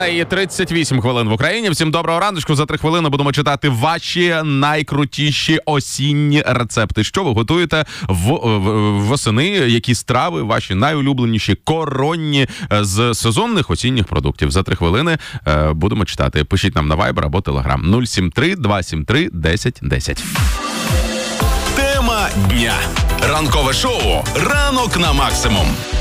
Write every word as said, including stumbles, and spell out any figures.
І тридцять вісім хвилин в Україні. Всім доброго раночку. За три хвилини будемо читати ваші найкрутіші осінні рецепти. Що ви готуєте в, в восени? Які страви ваші найулюбленіші, коронні з сезонних осінніх продуктів? За три хвилини е, будемо читати. Пишіть нам на Viber або Telegram нуль сім три два сім три десять десять. Тема дня. Ранкове шоу «Ранок на максимум».